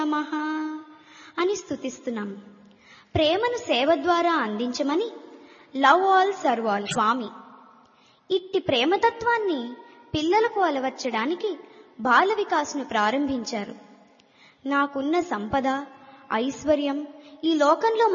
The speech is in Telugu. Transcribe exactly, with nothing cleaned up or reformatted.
నమః అని స్తుతిస్తున్నాం. ప్రేమను సేవ ద్వారా అందించమని లవ్ ఆల్ సర్వ్ ఆల్ స్వామి ఇట్టి ప్రేమతత్వాన్ని పిల్లలకు అలవర్చడానికి బాల వికాస్ను ప్రారంభించారు. నాకున్న సంపద, ఐశ్వర్యం ఈ లోకంలో